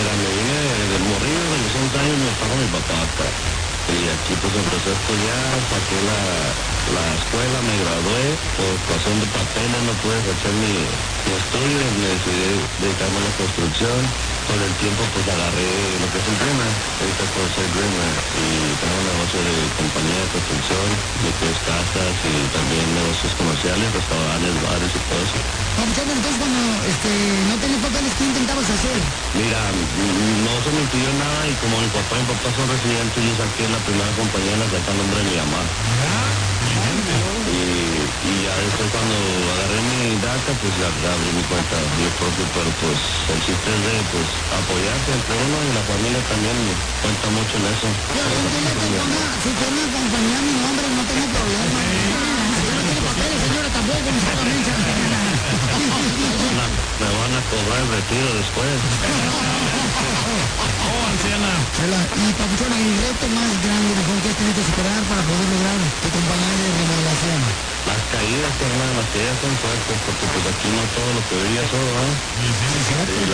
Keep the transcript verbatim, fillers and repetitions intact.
mira, me vine de, de morrillo, de los once años, me estaba con mi papá acá. Y aquí pues empecé a estudiar, saqué la, la escuela, me gradué, por cuestión de papeles no pude hacer mi, mi estudio y me decidí dedicarme a la construcción. Con el tiempo pues agarré lo que es el Dreamer, ahorita puedo ser Dreamer y tengo un negocio de compañía de construcción, lo que es casas y también negocios comerciales, restaurantes, bares y todo eso. Papuchón, entonces cuando este, no tenías papeles, ¿qué intentabas hacer? Mira, no se me impidió nada y como mi papá y mi papá son residentes, yo saqué la primera compañía, la saqué a nombre de mi mamá. Y, y ya después cuando agarré mi DACA, pues ya abrí mi cuenta yo propio, pero pues el chiste es de pues apoyarse entre uno y la familia también cuenta mucho en eso. Yo entiendo que ponga, si tiene una compañía a mi nombre, no tengo problema. Si no tiene papeles, señora, tampoco, no se haga mensa. Me van a cobrar el retiro después. Oh, anciana. Y Papuchón, el reto más grande mejor que has tenido que superar para poder lograr tu compañía de remodelación. Las caídas, hermano, las caídas son fuertes porque pues aquí no todo lo que veía solo, ¿no? Sí, sí, sí. Exacto.